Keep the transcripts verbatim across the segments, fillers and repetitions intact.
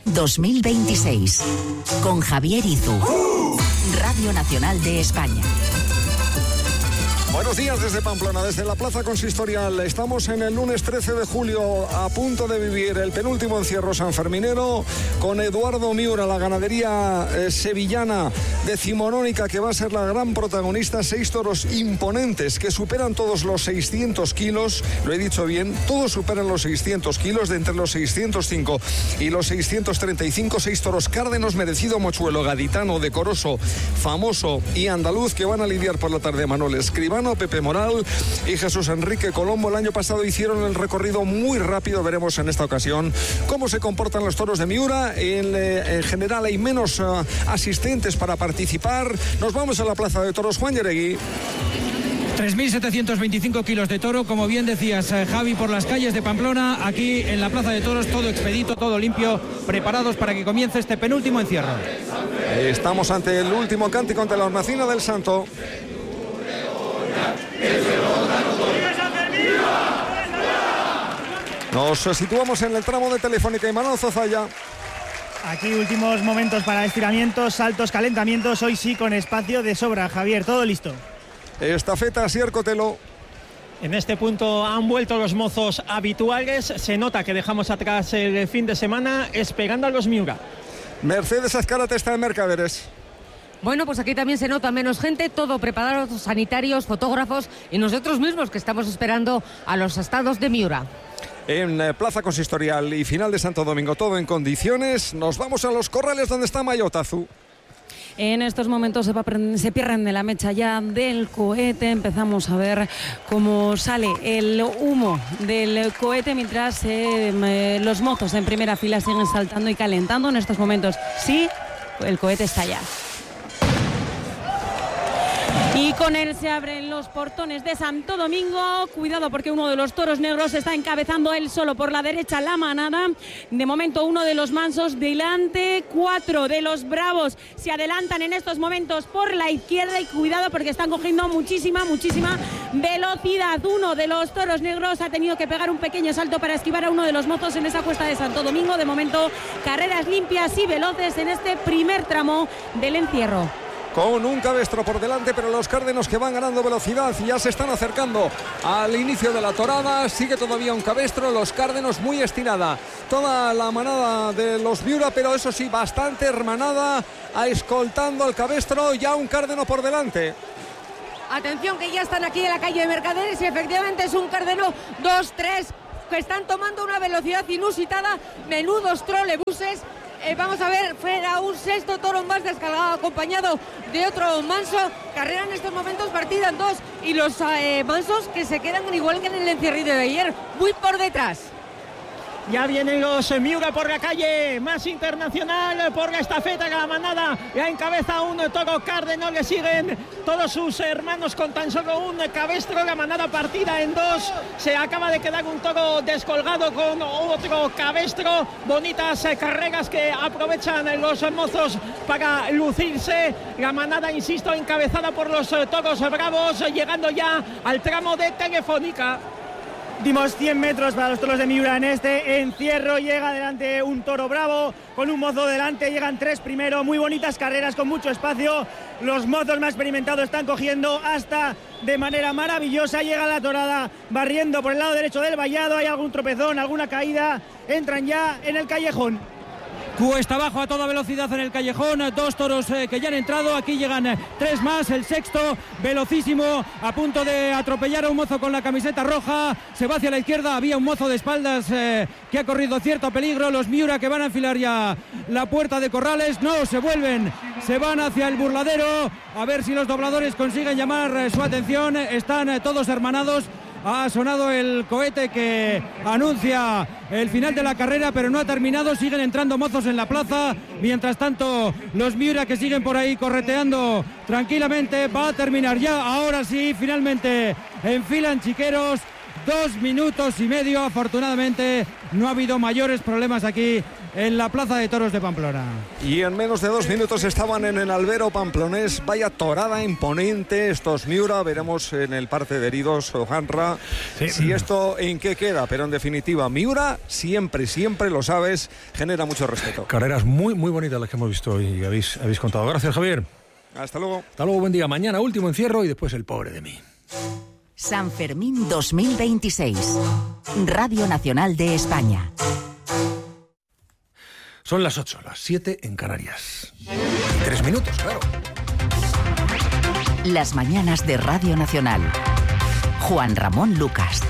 dos mil veintiséis. Con Javier Izu. Radio Nacional de España. Buenos días desde Pamplona, desde la Plaza Consistorial. Estamos en el lunes trece de julio, a punto de vivir el penúltimo encierro sanferminero con Eduardo Miura, la ganadería eh, sevillana decimonónica, que va a ser la gran protagonista. Seis toros imponentes que superan todos los seiscientos kilos, lo he dicho bien, todos superan los seiscientos kilos, de entre los seiscientos cinco y los seiscientos treinta y cinco. Seis toros cárdenos, merecido, mochuelo, gaditano, decoroso, famoso y andaluz, que van a lidiar por la tarde Manuel Escribano, Pepe Moral y Jesús Enrique Colombo. El año pasado hicieron el recorrido muy rápido. Veremos en esta ocasión cómo se comportan los toros de Miura. En, eh, en general hay menos uh, asistentes para participar. Nos vamos a la Plaza de Toros. Juan Yeregui. tres mil setecientos veinticinco kilos de toro, como bien decías, eh, Javi, por las calles de Pamplona. Aquí en la Plaza de Toros, todo expedito, todo limpio, preparados para que comience este penúltimo encierro. Estamos ante el último cántico ante la hornacina del Santo. Nos situamos en el tramo de Telefónica y Manuel Zozaya. Aquí últimos momentos para estiramientos, saltos, calentamientos. Hoy sí con espacio de sobra, Javier, todo listo. Estafeta, Asier Cotelo. En este punto han vuelto los mozos habituales. Se nota que dejamos atrás el fin de semana, esperando a los Miura. Mercedes Azcárate está en Mercaderes. Bueno, pues aquí también se nota menos gente, todo preparado, sanitarios, fotógrafos y nosotros mismos que estamos esperando a los estados de Miura. En eh, Plaza Consistorial y final de Santo Domingo, todo en condiciones. Nos vamos a los corrales donde está Mayotazu. En estos momentos se, va a se pierden de la mecha ya del cohete. Empezamos a ver cómo sale el humo del cohete mientras eh, los mozos en primera fila siguen saltando y calentando. En estos momentos sí, el cohete está ya. Y con él se abren los portones de Santo Domingo. Cuidado porque uno de los toros negros está encabezando él solo por la derecha la manada. De momento uno de los mansos delante, cuatro de los bravos se adelantan en estos momentos por la izquierda. Y cuidado porque están cogiendo muchísima, muchísima velocidad. Uno de los toros negros ha tenido que pegar un pequeño salto para esquivar a uno de los mozos en esa cuesta de Santo Domingo. De momento carreras limpias y veloces en este primer tramo del encierro. Con un cabestro por delante, pero los cárdenos que van ganando velocidad y ya se están acercando al inicio de la torada. Sigue todavía un cabestro, los cárdenos muy estirada. Toda la manada de los Miura, pero eso sí, bastante hermanada, escoltando al cabestro, ya un cárdeno por delante. Atención que ya están aquí en la calle de Mercaderes y efectivamente es un cárdeno dos tres que están tomando una velocidad inusitada, menudos trolebuses. Eh, vamos a ver, fuera un sexto toro más descargado, acompañado de otro manso. Carrera en estos momentos partida en dos y los eh, mansos que se quedan igual que en el encierrido de ayer, muy por detrás. Ya vienen los Miura por la calle más internacional, por la estafeta de la manada. Ya encabeza un toro cárdeno, le siguen todos sus hermanos con tan solo un cabestro. La manada partida en dos. Se acaba de quedar un toro descolgado con otro cabestro. Bonitas carreras que aprovechan los mozos para lucirse. La manada, insisto, encabezada por los toros bravos, llegando ya al tramo de Telefónica. Últimos cien metros para los toros de Miura en este encierro. Llega adelante un toro bravo con un mozo delante. Llegan tres primero. Muy bonitas carreras con mucho espacio. Los mozos más experimentados están cogiendo hasta de manera maravillosa. Llega la torada barriendo por el lado derecho del vallado. Hay algún tropezón, alguna caída. Entran ya en el callejón. Cuesta abajo a toda velocidad en el callejón, dos toros eh, que ya han entrado, aquí llegan eh, tres más, el sexto velocísimo, a punto de atropellar a un mozo con la camiseta roja, se va hacia la izquierda, había un mozo de espaldas eh, que ha corrido cierto peligro, los Miura que van a enfilar ya la puerta de corrales, no, se vuelven, se van hacia el burladero, a ver si los dobladores consiguen llamar eh, su atención, están eh, todos hermanados. Ha sonado el cohete que anuncia el final de la carrera, pero no ha terminado, siguen entrando mozos en la plaza, mientras tanto los Miura que siguen por ahí correteando tranquilamente, va a terminar ya, ahora sí, finalmente enfilan chiqueros, dos minutos y medio. Afortunadamente no ha habido mayores problemas aquí en la Plaza de Toros de Pamplona. Y en menos de dos minutos estaban en el albero pamplonés. Vaya torada imponente estos Miura. Veremos en el parte de heridos, Ojanra, sí. si esto en qué queda. Pero en definitiva, Miura siempre, siempre lo sabes, genera mucho respeto. Carreras muy, muy bonitas las que hemos visto y habéis, habéis contado. Gracias, Javier. Hasta luego. Hasta luego, buen día. Mañana último encierro y después el pobre de mí. San Fermín dos mil veintiséis. Radio Nacional de España. Son las ocho, las siete en Canarias. Y tres minutos, claro. Las mañanas de Radio Nacional. Juan Ramón Lucas.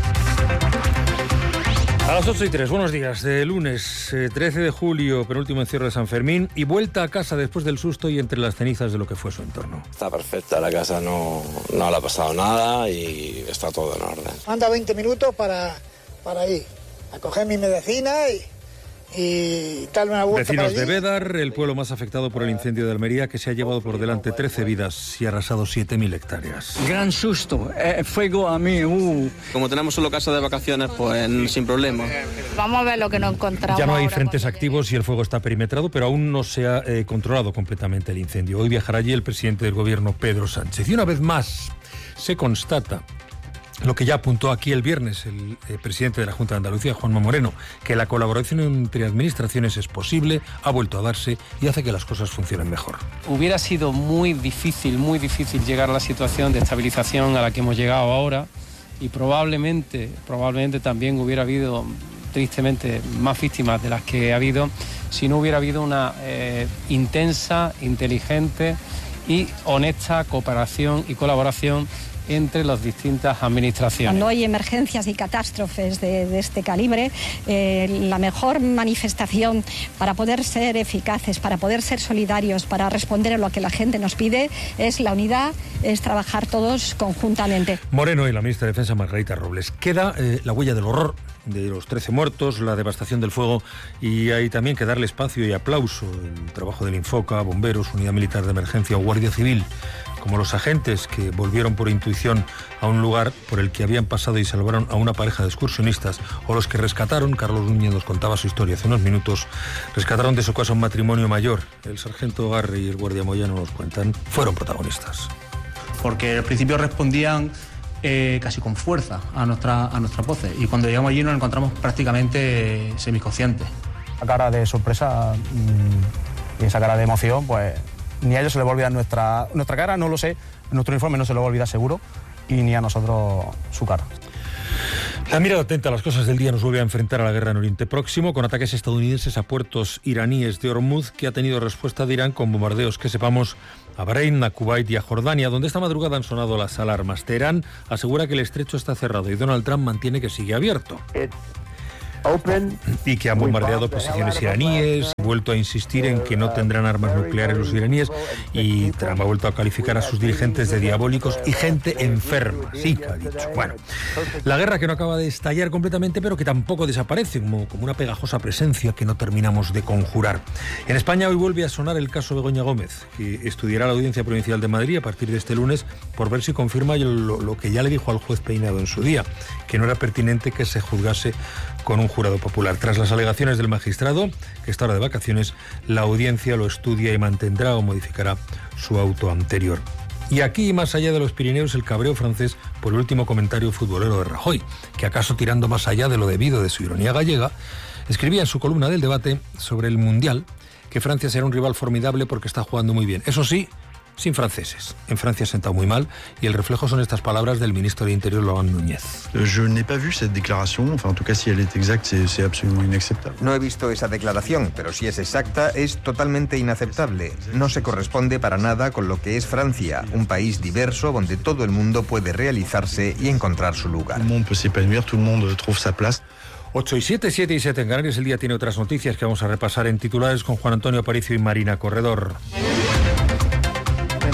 A las ocho y tres, buenos días. De lunes eh, trece de julio, penúltimo encierro de San Fermín y vuelta a casa después del susto y entre las cenizas de lo que fue su entorno. Está perfecta, la casa no, no le ha pasado nada y está todo en orden. Anda veinte minutos para, para ir a coger mi medicina y... y darme una vuelta. Vecinos de Bédar, el pueblo más afectado por el incendio de Almería, que se ha llevado por delante trece vidas y ha arrasado siete mil hectáreas. Gran susto, eh, fuego a mí. Uh. Como tenemos solo casa de vacaciones, pues sin problema. Vamos a ver lo que nos encontramos. Ya no hay frentes activos y el fuego está perimetrado, pero aún no se ha eh, controlado completamente el incendio. Hoy viajará allí el presidente del gobierno, Pedro Sánchez. Y una vez más se constata lo que ya apuntó aquí el viernes el eh, presidente de la Junta de Andalucía, Juanma Moreno, que la colaboración entre administraciones es posible, ha vuelto a darse y hace que las cosas funcionen mejor. Hubiera sido muy difícil, muy difícil llegar a la situación de estabilización a la que hemos llegado ahora y probablemente, probablemente también hubiera habido, tristemente, más víctimas de las que ha habido si no hubiera habido una eh, intensa, inteligente y honesta cooperación y colaboración entre las distintas administraciones. Cuando hay emergencias y catástrofes de, de este calibre, eh, la mejor manifestación para poder ser eficaces, para poder ser solidarios, para responder a lo que la gente nos pide, es la unidad, es trabajar todos conjuntamente. Moreno y la ministra de Defensa, Margarita Robles. Queda eh, la huella del horror de los trece muertos, la devastación del fuego, y hay también que darle espacio y aplauso el trabajo del Infoca, bomberos, unidad militar de emergencia o guardia civil, como los agentes que volvieron por intuición a un lugar por el que habían pasado y salvaron a una pareja de excursionistas, o los que rescataron, Carlos Núñez nos contaba su historia hace unos minutos, rescataron de su casa un matrimonio mayor. El sargento Garre y el guardia Moyano nos cuentan, fueron protagonistas. Porque al principio respondían eh, casi con fuerza a, nuestra, a nuestras voces, y cuando llegamos allí nos encontramos prácticamente semiconscientes. La cara de sorpresa mmm, y esa cara de emoción, pues ni a ellos se les va a olvidar nuestra, nuestra cara, no lo sé, nuestro uniforme no se les va a olvidar seguro, y ni a nosotros su cara. La mirada atenta a las cosas del día nos vuelve a enfrentar a la guerra en Oriente Próximo, con ataques estadounidenses a puertos iraníes de Hormuz, que ha tenido respuesta de Irán con bombardeos, que sepamos, a Bahrein, a Kuwait y a Jordania, donde esta madrugada han sonado las alarmas. Teherán asegura que el estrecho está cerrado y Donald Trump mantiene que sigue abierto. Y que han bombardeado posiciones iraníes, ha vuelto a insistir en que no tendrán armas nucleares los iraníes, y Trump ha vuelto a calificar a sus dirigentes de diabólicos y gente enferma. Sí, que ha dicho. Bueno, la guerra que no acaba de estallar completamente, pero que tampoco desaparece, como, como una pegajosa presencia que no terminamos de conjurar. En España hoy vuelve a sonar el caso Begoña Gómez, que estudiará la Audiencia Provincial de Madrid a partir de este lunes por ver si confirma lo, lo que ya le dijo al juez Peinado en su día, que no era pertinente que se juzgase con un jurado popular. Tras las alegaciones del magistrado, que está ahora de vacaciones, la audiencia lo estudia y mantendrá o modificará su auto anterior. Y aquí, más allá de los Pirineos, el cabreo francés por el último comentario futbolero de Rajoy, que acaso tirando más allá de lo debido de su ironía gallega, escribía en su columna del debate sobre el Mundial que Francia será un rival formidable porque está jugando muy bien. Eso sí, sin franceses. En Francia se ha sentado muy mal, y el reflejo son estas palabras del ministro de Interior, Laurent Núñez. Je n'ai pas vu cette déclaration, enfin en tout cas si elle est exacte, c'est, c'est absolument inacceptable. No he visto esa declaración, pero si es exacta, es totalmente inaceptable. No se corresponde para nada con lo que es Francia, un país diverso donde todo el mundo puede realizarse y encontrar su lugar. Tout le monde peut s'épanouir, tout le monde trouve sa place. ocho y siete, siete y siete en Canarias. El día tiene otras noticias que vamos a repasar en titulares con Juan Antonio Aparicio y Marina Corredor.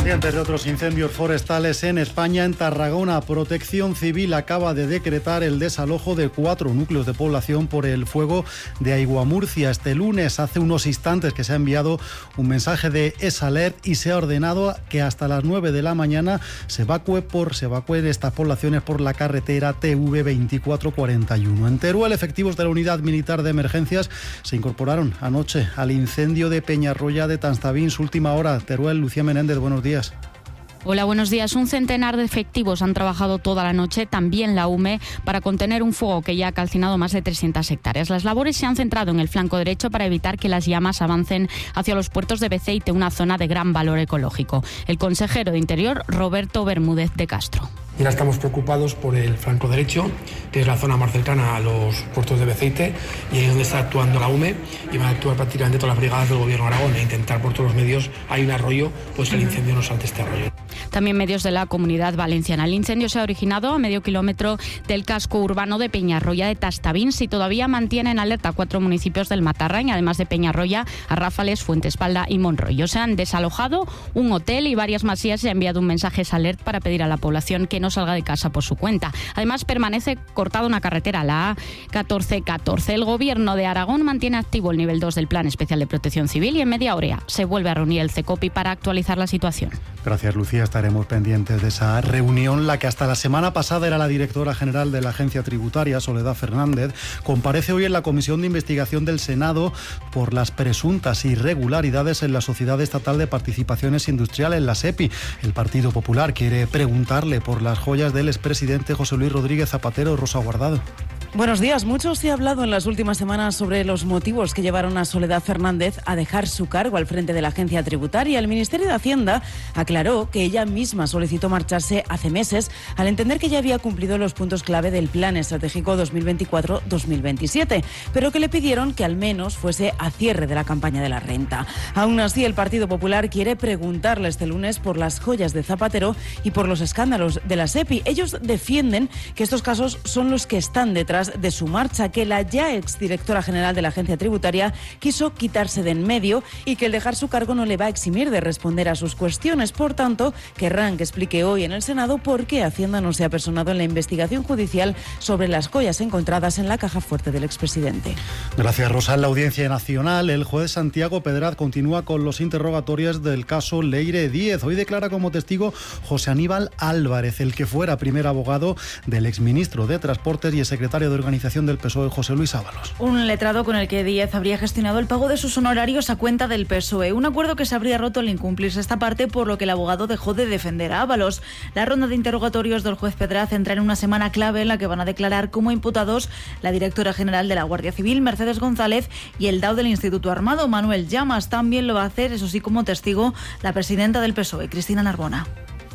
Pendientes de otros incendios forestales en España, en Tarragona, Protección Civil acaba de decretar el desalojo de cuatro núcleos de población por el fuego de Aiguamurcia. Este lunes, hace unos instantes que se ha enviado un mensaje de S-Alert y se ha ordenado que hasta las nueve de la mañana se evacúe por, se evacúen estas poblaciones por la carretera T V veinticuatro cuarenta y uno. En Teruel, efectivos de la Unidad Militar de Emergencias se incorporaron anoche al incendio de Peñarroya de Tanstabín. Su última hora. Teruel, Lucía Menéndez, buenos días. Hola, buenos días. Un centenar de efectivos han trabajado toda la noche, también la U M E, para contener un fuego que ya ha calcinado más de trescientas hectáreas. Las labores se han centrado en el flanco derecho para evitar que las llamas avancen hacia los puertos de Beceite, una zona de gran valor ecológico. El consejero de Interior, Roberto Bermúdez de Castro. Y ahora estamos preocupados por el flanco derecho, que es la zona más cercana a los puertos de Beceite, y ahí es donde está actuando la U M E, y van a actuar prácticamente todas las brigadas del Gobierno de Aragón e intentar por todos los medios, hay un arroyo, pues el incendio no salte este arroyo. También medios de la Comunidad Valenciana. El incendio se ha originado a medio kilómetro del casco urbano de Peñarroya de Tastavín. Si todavía mantienen alerta cuatro municipios del Matarrañ, además de Peñarroya, Arráfales, Fuentespalda y Monroyo. Se han desalojado un hotel y varias masías. Se ha enviado un mensaje alert para pedir a la población que no salga de casa por su cuenta. Además, permanece cortada una carretera, la A catorce catorce. El Gobierno de Aragón mantiene activo el nivel dos del Plan Especial de Protección Civil y en media hora se vuelve a reunir el CECOPI para actualizar la situación. Gracias, Lucía. Estaremos pendientes de esa reunión. La que hasta la semana pasada era la directora general de la Agencia Tributaria, Soledad Fernández, comparece hoy en la Comisión de Investigación del Senado por las presuntas irregularidades en la Sociedad Estatal de Participaciones Industriales, la SEPI. El Partido Popular quiere preguntarle por las joyas del expresidente José Luis Rodríguez Zapatero. Rosa Guardado. Buenos días. Mucho se ha hablado en las últimas semanas sobre los motivos que llevaron a Soledad Fernández a dejar su cargo al frente de la Agencia Tributaria. El Ministerio de Hacienda aclaró que ella misma solicitó marcharse hace meses al entender que ya había cumplido los puntos clave del Plan Estratégico dos mil veinticuatro dos mil veintisiete, pero que le pidieron que al menos fuese a cierre de la campaña de la renta. Aún así, el Partido Popular quiere preguntarle este lunes por las joyas de Zapatero y por los escándalos de la SEPI. Ellos defienden que estos casos son los que están detrás de su marcha, que la ya exdirectora general de la Agencia Tributaria quiso quitarse de en medio y que el dejar su cargo no le va a eximir de responder a sus cuestiones. Por tanto, querrán que explique hoy en el Senado por qué Hacienda no se ha personado en la investigación judicial sobre las joyas encontradas en la caja fuerte del expresidente. Gracias, Rosa. En la Audiencia Nacional, el juez Santiago Pedraz continúa con los interrogatorios del caso Leire Díez. Hoy declara como testigo José Aníbal Álvarez, el que fuera primer abogado del exministro de Transportes y el secretario de Organización del P S O E, José Luis Ábalos. Un letrado con el que Díez habría gestionado el pago de sus honorarios a cuenta del P S O E. Un acuerdo que se habría roto al incumplirse esta parte, por lo que el abogado dejó de defender a Ábalos. La ronda de interrogatorios del juez Pedraz entra en una semana clave en la que van a declarar como imputados la directora general de la Guardia Civil, Mercedes González, y el D A O del Instituto Armado, Manuel Llamas. También lo va a hacer, eso sí, como testigo, la presidenta del P S O E, Cristina Narbona.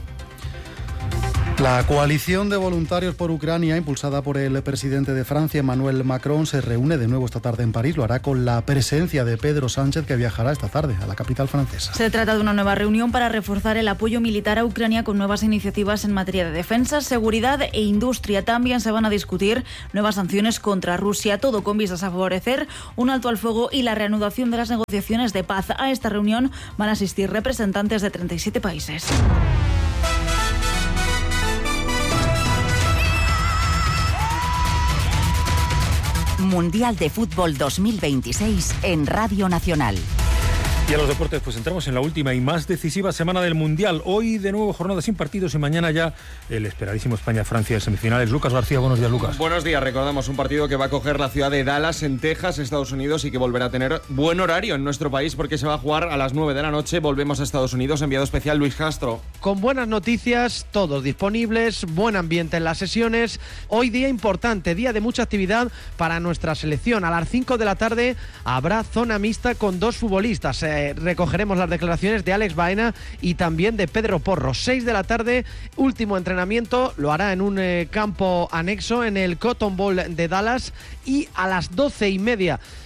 La coalición de voluntarios por Ucrania, impulsada por el presidente de Francia, Emmanuel Macron, se reúne de nuevo esta tarde en París. Lo hará con la presencia de Pedro Sánchez, que viajará esta tarde a la capital francesa. Se trata de una nueva reunión para reforzar el apoyo militar a Ucrania con nuevas iniciativas en materia de defensa, seguridad e industria. También se van a discutir nuevas sanciones contra Rusia, todo con vistas a favorecer un alto al fuego y la reanudación de las negociaciones de paz. A esta reunión van a asistir representantes de treinta y siete países. Mundial de Fútbol dos mil veintiséis en Radio Nacional. Y a los deportes, pues entramos en la última y más decisiva semana del Mundial. Hoy de nuevo jornada sin partidos y mañana ya el esperadísimo España-Francia de semifinales. Lucas García, buenos días, Lucas. Buenos días, recordamos un partido que va a coger la ciudad de Dallas, en Texas, Estados Unidos, y que volverá a tener buen horario en nuestro país porque se va a jugar a las nueve de la noche. Volvemos a Estados Unidos, enviado especial Luis Castro. Con buenas noticias, todos disponibles, buen ambiente en las sesiones. Hoy día importante, día de mucha actividad para nuestra selección. A las cinco de la tarde habrá zona mixta con dos futbolistas. Eh, recogeremos las declaraciones de Alex Baena y también de Pedro Porro. seis de la tarde, último entrenamiento, lo hará en un eh, campo anexo en el Cotton Bowl de Dallas, y a las doce y media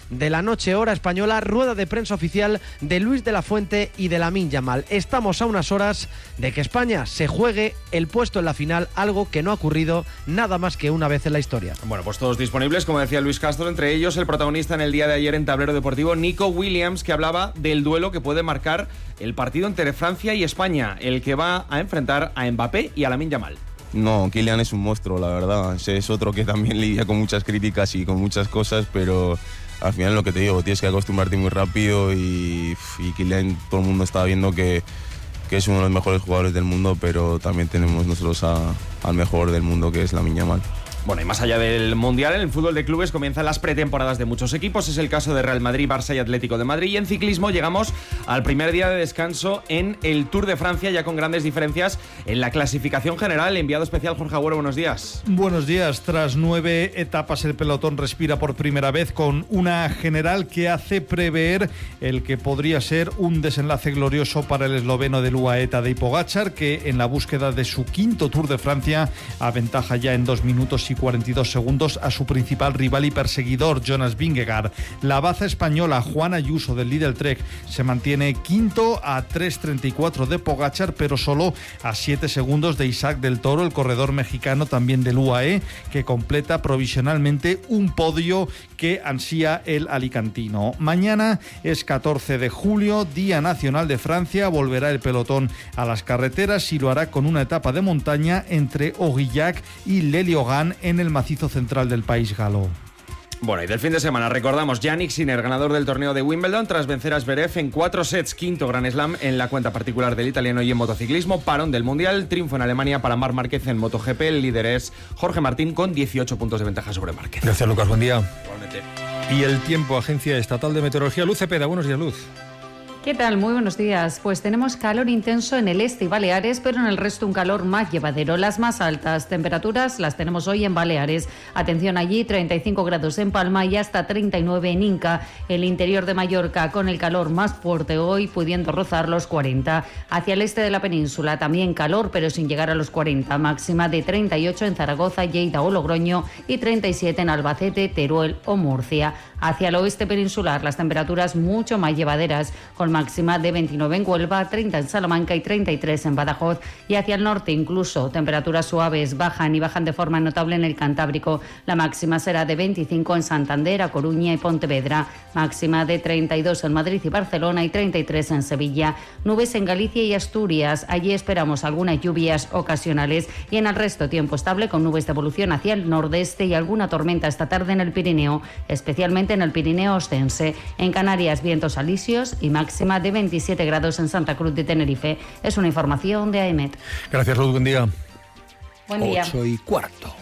de la noche, hora española, rueda de prensa oficial de Luis de la Fuente y de Lamine Yamal. Estamos a unas horas de que España se juegue el puesto en la final, algo que no ha ocurrido nada más que una vez en la historia. Bueno, pues todos disponibles, como decía Luis Castro, entre ellos el protagonista en el día de ayer en Tablero Deportivo, Nico Williams, que hablaba del duelo que puede marcar el partido entre Francia y España, el que va a enfrentar a Mbappé y a Lamine Yamal. No, Kylian es un monstruo, la verdad. Es otro que también lidia con muchas críticas y con muchas cosas, pero al final lo que te digo, tienes que acostumbrarte muy rápido y, y Kylian, todo el mundo está viendo que, que es uno de los mejores jugadores del mundo, pero también tenemos nosotros a, al mejor del mundo, que es Lamine Yamal. Bueno, y más allá del Mundial, en el fútbol de clubes comienzan las pretemporadas de muchos equipos. Es el caso de Real Madrid, Barça y Atlético de Madrid. Y en ciclismo llegamos al primer día de descanso en el Tour de Francia, ya con grandes diferencias en la clasificación general. Enviado especial Jorge Agüero, buenos días. Buenos días. Tras nueve etapas, el pelotón respira por primera vez con una general que hace prever el que podría ser un desenlace glorioso para el esloveno del U A E Tadej Pogačar, que en la búsqueda de su quinto Tour de Francia aventaja ya en dos minutos y cuarenta y dos segundos a su principal rival y perseguidor, Jonas Vingegaard. La baza española Juan Ayuso del Lidl Trek se mantiene quinto a tres treinta y cuatro de Pogačar, pero solo a siete segundos de Isaac del Toro, el corredor mexicano también del U A E, que completa provisionalmente un podio que ansía el alicantino. Mañana es catorce de julio, Día Nacional de Francia. Volverá el pelotón a las carreteras y lo hará con una etapa de montaña entre Aurillac y Leliogan en el macizo central del país galo. Bueno, y del fin de semana recordamos Jannik Sinner, ganador del torneo de Wimbledon, tras vencer a Zverev en cuatro sets, quinto Grand Slam en la cuenta particular del italiano. Y en motociclismo, parón del Mundial, triunfo en Alemania para Marc Márquez en MotoGP. El líder es Jorge Martín con dieciocho puntos de ventaja sobre Márquez. Gracias, Lucas, buen día. Igualmente. Y el tiempo, Agencia Estatal de Meteorología. Luz Cepeda, buenos días, Luz. ¿Qué tal? Muy buenos días. Pues tenemos calor intenso en el este y Baleares, pero en el resto un calor más llevadero. Las más altas temperaturas las tenemos hoy en Baleares. Atención allí, treinta y cinco grados en Palma y hasta treinta y nueve en Inca. El interior de Mallorca con el calor más fuerte hoy, pudiendo rozar los cuarenta. Hacia el este de la península también calor, pero sin llegar a los cuarenta. Máxima de treinta y ocho en Zaragoza, Lleida o Logroño y treinta y siete en Albacete, Teruel o Murcia. Hacia el oeste peninsular las temperaturas mucho más llevaderas, con máxima de veintinueve en Huelva, treinta en Salamanca y treinta y tres en Badajoz. Y hacia el norte incluso temperaturas suaves bajan y bajan de forma notable en el Cantábrico. La máxima será de veinticinco en Santander, A Coruña y Pontevedra. Máxima de treinta y dos en Madrid y Barcelona y treinta y tres en Sevilla. Nubes en Galicia y Asturias. Allí esperamos algunas lluvias ocasionales y en el resto tiempo estable con nubes de evolución hacia el nordeste y alguna tormenta esta tarde en el Pirineo, especialmente en el Pirineo Ostense. En Canarias vientos alisios y máxima de veintisiete grados en Santa Cruz de Tenerife. Es una información de AEMET. Gracias, Luz, buen día. Buen día. Ocho y cuarto.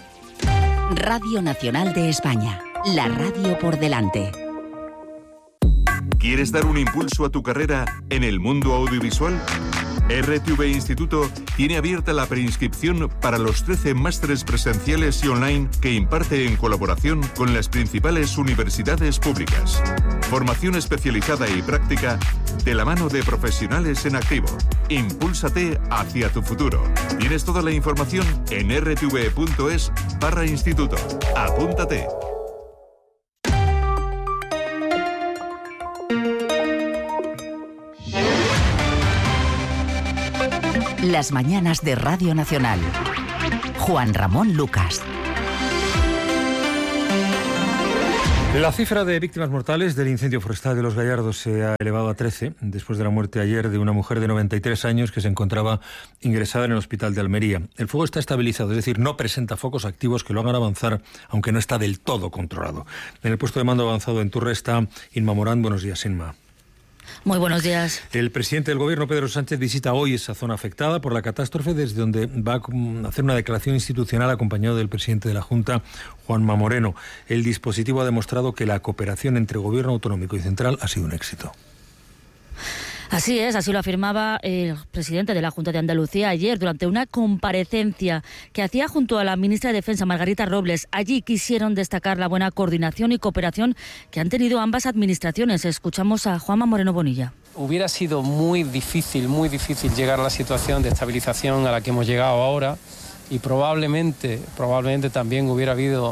Radio Nacional de España, la radio por delante. ¿Quieres dar un impulso a tu carrera en el mundo audiovisual? R T V Instituto tiene abierta la preinscripción para los trece másteres presenciales y online que imparte en colaboración con las principales universidades públicas. Formación especializada y práctica de la mano de profesionales en activo. Impúlsate hacia tu futuro. Tienes toda la información en r t v punto es barra instituto. Apúntate. Las mañanas de Radio Nacional. Juan Ramón Lucas. La cifra de víctimas mortales del incendio forestal de Los Gallardos se ha elevado a trece, después de la muerte ayer de una mujer de noventa y tres años que se encontraba ingresada en el hospital de Almería. El fuego está estabilizado, es decir, no presenta focos activos que lo hagan avanzar, aunque no está del todo controlado. En el puesto de mando avanzado en Turre está Inma Morán. Buenos días, Inma. Muy buenos días. El presidente del Gobierno, Pedro Sánchez, visita hoy esa zona afectada por la catástrofe, desde donde va a hacer una declaración institucional acompañado del presidente de la Junta, Juanma Moreno. El dispositivo ha demostrado que la cooperación entre Gobierno autonómico y central ha sido un éxito. Así es, así lo afirmaba el presidente de la Junta de Andalucía ayer durante una comparecencia que hacía junto a la ministra de Defensa, Margarita Robles. Allí quisieron destacar la buena coordinación y cooperación que han tenido ambas administraciones. Escuchamos a Juanma Moreno Bonilla. Hubiera sido muy difícil, muy difícil llegar a la situación de estabilización a la que hemos llegado ahora y probablemente, probablemente también hubiera habido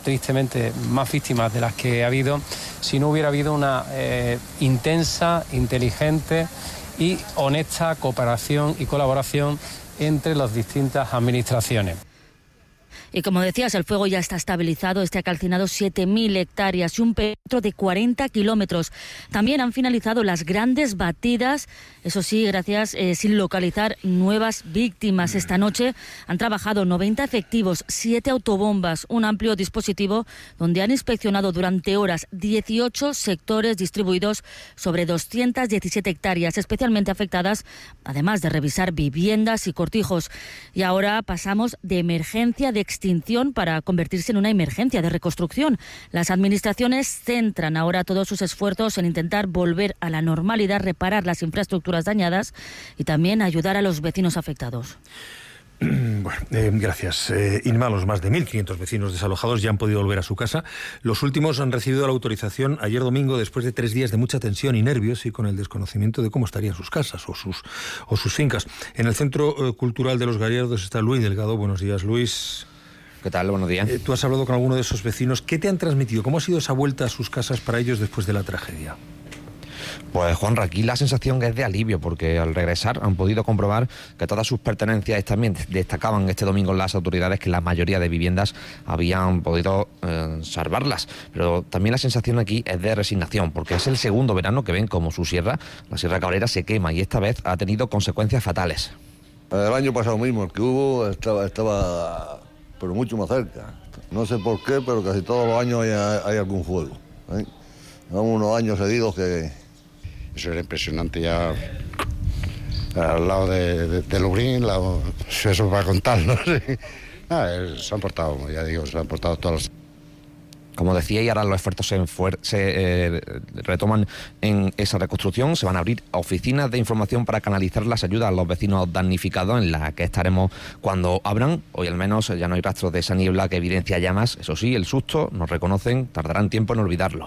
tristemente más víctimas de las que ha habido si no hubiera habido una eh, intensa, inteligente y honesta cooperación y colaboración entre las distintas administraciones. Y como decías, el fuego ya está estabilizado, este ha calcinado siete mil hectáreas y un perímetro de cuarenta kilómetros. También han finalizado las grandes batidas, eso sí, gracias, eh, sin localizar nuevas víctimas. Esta noche han trabajado noventa efectivos, siete autobombas, un amplio dispositivo donde han inspeccionado durante horas dieciocho sectores distribuidos sobre doscientas diecisiete hectáreas, especialmente afectadas, además de revisar viviendas y cortijos. Y ahora pasamos de emergencia de extinción para convertirse en una emergencia de reconstrucción. Las administraciones centran ahora todos sus esfuerzos en intentar volver a la normalidad, reparar las infraestructuras dañadas y también ayudar a los vecinos afectados. Bueno, eh, gracias. Eh, Inma, los más de mil quinientos vecinos desalojados ya han podido volver a su casa. Los últimos han recibido la autorización ayer domingo después de tres días de mucha tensión y nervios y con el desconocimiento de cómo estarían sus casas o sus, o sus fincas. En el Centro eh, Cultural de los Gallardos está Luis Delgado. Buenos días, Luis. ¿Qué tal? Buenos días. Eh, tú has hablado con alguno de esos vecinos. ¿Qué te han transmitido? ¿Cómo ha sido esa vuelta a sus casas para ellos después de la tragedia? Pues Juan, aquí la sensación es de alivio, porque al regresar han podido comprobar que todas sus pertenencias también destacaban este domingo las autoridades que la mayoría de viviendas habían podido eh, salvarlas. Pero también la sensación aquí es de resignación, porque es el segundo verano que ven como su sierra, la Sierra Cabrera, se quema y esta vez ha tenido consecuencias fatales. El año pasado mismo, el que hubo estaba... estaba... pero mucho más cerca. No sé por qué, pero casi todos los años hay, hay algún fuego. ¿eh? Llevamos unos años seguidos que... Eso era impresionante ya al lado de, de, de Lubrín, la, eso para contarlo. ¿sí? Ah, se han portado, ya digo, se han portado todos los... Como decía, y ahora los esfuerzos se, enfuer- se eh, retoman en esa reconstrucción. Se van a abrir oficinas de información para canalizar las ayudas a los vecinos damnificados, en las que estaremos cuando abran. Hoy al menos ya no hay rastros de esa niebla que evidencia llamas. Eso sí, el susto, nos reconocen, tardarán tiempo en olvidarlo.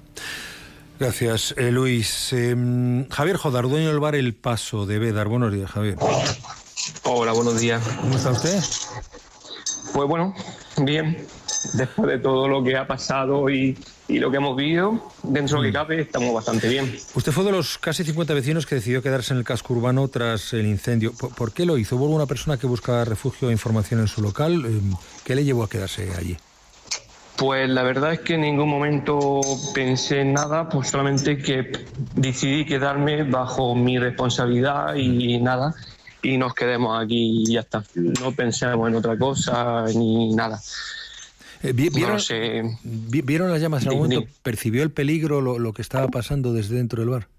Gracias, eh, Luis. Eh, Javier Jodar, dueño del bar El Paso de Bédar. Buenos días, Javier. Hola, buenos días. ¿Cómo está usted? Pues bueno, bien. Después de todo lo que ha pasado y, y lo que hemos vivido, dentro de lo que cabe, estamos bastante bien. Usted fue de los casi cincuenta vecinos que decidió quedarse en el casco urbano tras el incendio. ¿Por, por qué lo hizo? ¿Hubo alguna persona que buscaba refugio e información en su local? ¿Qué le llevó a quedarse allí? Pues la verdad es que en ningún momento pensé en nada, pues solamente que decidí quedarme bajo mi responsabilidad y nada, y nos quedemos aquí y ya está. No pensamos en otra cosa ni nada. Eh, ¿Vieron, no sé. ¿Vieron las llamas en algún momento? ¿Percibió el peligro, lo, lo que estaba pasando desde dentro del bar?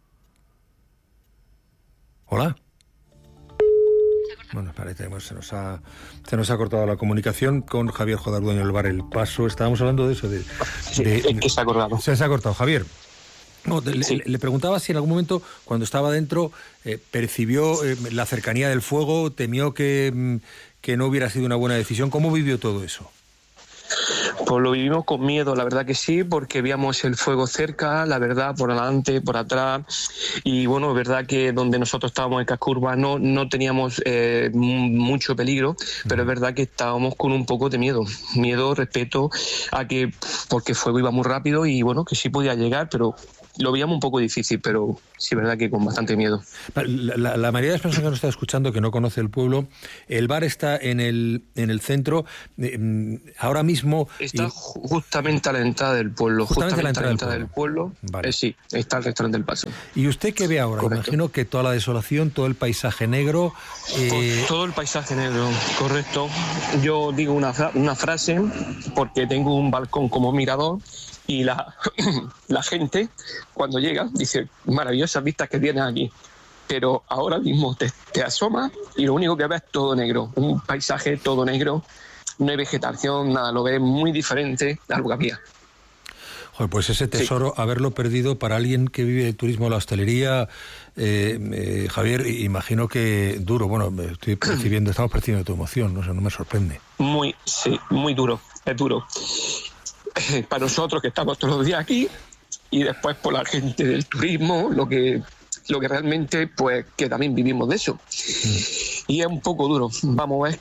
¿Hola? Bueno, parece que se nos ha se nos ha cortado la comunicación con Javier Jodar, dueño del bar El Paso. Estábamos hablando de eso. De, sí, de, es que se ha cortado. Se, se ha cortado, Javier. No, le, sí. le, le preguntaba si en algún momento, cuando estaba dentro, eh, percibió eh, la cercanía del fuego, temió que, que no hubiera sido una buena decisión. ¿Cómo vivió todo eso? Pues lo vivimos con miedo, la verdad que sí, porque veíamos el fuego cerca, la verdad, por adelante, por atrás, y bueno, es verdad que donde nosotros estábamos en el casco urbano no teníamos eh, mucho peligro, pero es verdad que estábamos con un poco de miedo, miedo respecto a que, porque el fuego iba muy rápido y bueno, que sí podía llegar, pero lo veíamos un poco difícil, pero sí, verdad que con bastante miedo. La, la, la mayoría de las personas que nos está escuchando, que no conoce el pueblo, el bar está en el en el centro, eh, ahora mismo... Está y... justamente a la entrada del pueblo, justamente, justamente a la entrada del pueblo, del pueblo vale. eh, sí, está el restaurante El Paso. ¿Y usted qué ve ahora? Correcto. Imagino que toda la desolación, todo el paisaje negro... Eh... Todo el paisaje negro, correcto. Yo digo una, una frase, porque tengo un balcón como mirador, y la, la gente, cuando llega, dice, maravillosas vistas que tienes aquí. Pero ahora mismo te, te asomas y lo único que ves es todo negro. Un paisaje todo negro, no hay vegetación, nada, lo ves muy diferente a lo que había. Joder, pues ese tesoro, sí. Haberlo perdido para alguien que vive el turismo o la hostelería, eh, eh, Javier, imagino que duro. Bueno, estoy percibiendo, estamos percibiendo tu emoción, no sé, no me sorprende. Muy, sí, muy duro, es duro. Para nosotros que estamos todos los días aquí y después por la gente del turismo, lo que lo que realmente pues que también vivimos de eso. Mm. Y es un poco duro. Vamos a ver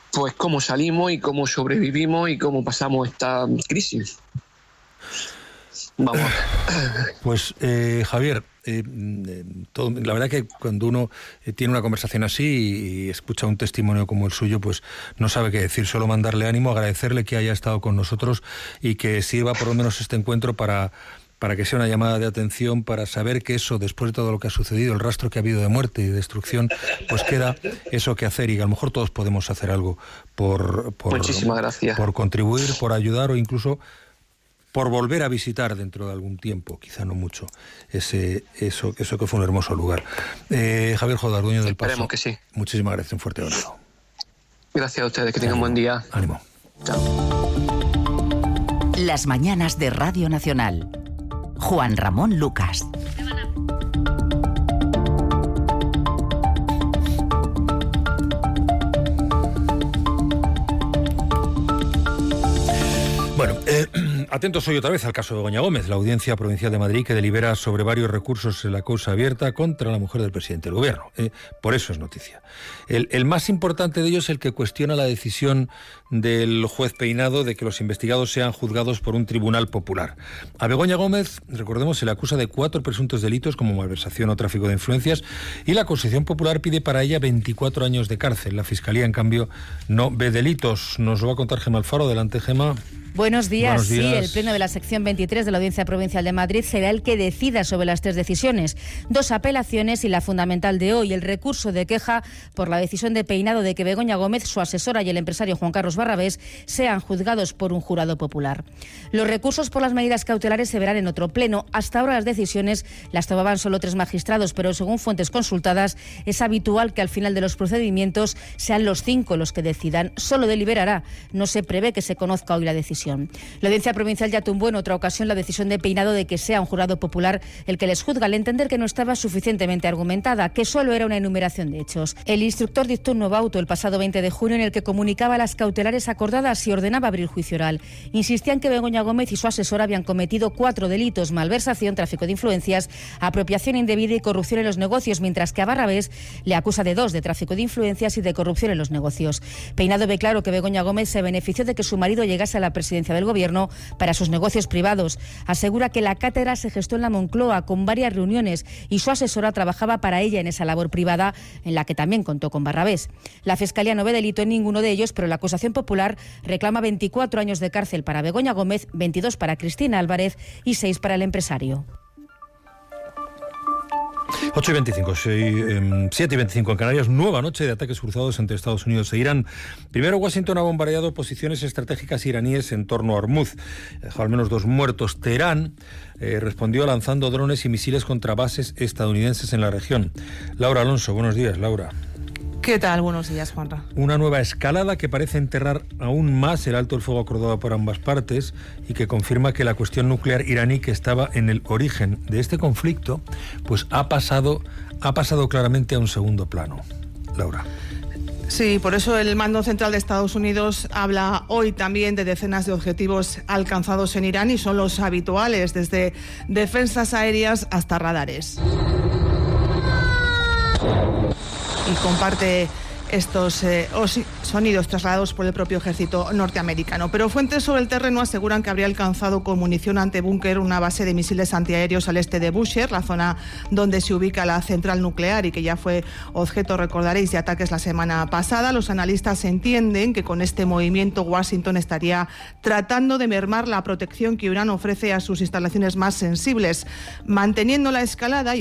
pues cómo salimos y cómo sobrevivimos y cómo pasamos esta crisis. Vamos. Pues eh, Javier, eh, todo, la verdad que cuando uno eh, tiene una conversación así y, y escucha un testimonio como el suyo, pues no sabe qué decir, solo mandarle ánimo, agradecerle que haya estado con nosotros y que sirva por lo menos este encuentro para, para que sea una llamada de atención, para saber que eso, después de todo lo que ha sucedido, el rastro que ha habido de muerte y de destrucción, pues queda eso que hacer y que a lo mejor todos podemos hacer algo por, por, Muchísimas gracias. por contribuir, por ayudar o incluso por volver a visitar dentro de algún tiempo, quizá no mucho, ese eso, eso que fue un hermoso lugar. Eh, Javier Jodar, dueño del Paso. Esperemos que sí. Muchísimas gracias, un fuerte abrazo. Gracias a ustedes, que tengan un buen día. Ánimo. Chao. Las mañanas de Radio Nacional. Juan Ramón Lucas. Bueno, eh, atentos hoy otra vez al caso de Begoña Gómez, la Audiencia Provincial de Madrid que delibera sobre varios recursos en la causa abierta contra la mujer del presidente del gobierno. Eh, por eso es noticia. El, el más importante de ellos es el que cuestiona la decisión del juez Peinado de que los investigados sean juzgados por un tribunal popular. A Begoña Gómez, recordemos, se le acusa de cuatro presuntos delitos como malversación o tráfico de influencias y la acusación popular pide para ella veinticuatro años de cárcel. La Fiscalía, en cambio, no ve delitos. Nos lo va a contar Gema Alfaro. Adelante, Gema. Buenos días. Buenos días. Sí, el Pleno de la sección veintitrés de la Audiencia Provincial de Madrid será el que decida sobre las tres decisiones. Dos apelaciones y la fundamental de hoy, el recurso de queja por la decisión de Peinado de que Begoña Gómez, su asesora y el empresario Juan Carlos Barrabés sean juzgados por un jurado popular. Los recursos por las medidas cautelares se verán en otro pleno. Hasta ahora las decisiones las tomaban solo tres magistrados, pero según fuentes consultadas es habitual que al final de los procedimientos sean los cinco los que decidan. Solo deliberará. No se prevé que se conozca hoy la decisión. La Audiencia Provincial ya tumbó en otra ocasión la decisión de Peinado de que sea un jurado popular el que les juzga, al entender que no estaba suficientemente argumentada, que solo era una enumeración de hechos. El instructor dictó un nuevo auto el pasado veinte de junio en el que comunicaba las cautelares acordadas y ordenaba abrir juicio oral. Insistía en que Begoña Gómez y su asesor habían cometido cuatro delitos: malversación, tráfico de influencias, apropiación indebida y corrupción en los negocios, mientras que a Barrabés le acusa de dos, de tráfico de influencias y de corrupción en los negocios. Peinado ve claro que Begoña Gómez se benefició de que su marido llegase a la presidencia del Gobierno para sus negocios privados. Asegura que la cátedra se gestó en la Moncloa con varias reuniones y su asesora trabajaba para ella en esa labor privada en la que también contó con Barrabés. La Fiscalía no ve delito en ninguno de ellos, pero la acusación popular reclama veinticuatro años de cárcel para Begoña Gómez, veintidós para Cristina Álvarez y seis para el empresario. ocho y veinticinco, siete y veinticinco en Canarias, nueva noche de ataques cruzados entre Estados Unidos e Irán. Primero, Washington ha bombardeado posiciones estratégicas iraníes en torno a Hormuz. Dejó al menos dos muertos. Teherán eh, respondió lanzando drones y misiles contra bases estadounidenses en la región. Laura Alonso, buenos días, Laura. ¿Qué tal? Buenos días, Juanra. Una nueva escalada que parece enterrar aún más el alto el fuego acordado por ambas partes y que confirma que la cuestión nuclear iraní, que estaba en el origen de este conflicto, pues ha pasado, ha pasado claramente a un segundo plano. Laura. Sí, por eso el mando central de Estados Unidos habla hoy también de decenas de objetivos alcanzados en Irán y son los habituales, desde defensas aéreas hasta radares. Y comparte estos eh, sonidos trasladados por el propio ejército norteamericano. Pero fuentes sobre el terreno aseguran que habría alcanzado con munición antibúnker una base de misiles antiaéreos al este de Bushehr, la zona donde se ubica la central nuclear y que ya fue objeto, recordaréis, de ataques la semana pasada. Los analistas entienden que con este movimiento Washington estaría tratando de mermar la protección que Irán ofrece a sus instalaciones más sensibles, manteniendo la escalada y